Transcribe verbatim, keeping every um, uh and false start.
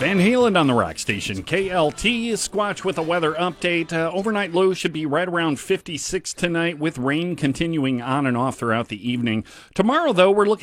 Van Halen on the Rock Station. K L T, Squatch with a weather update. Uh, overnight low should be right around fifty-six tonight with rain continuing on and off throughout the evening. Tomorrow, though, we're looking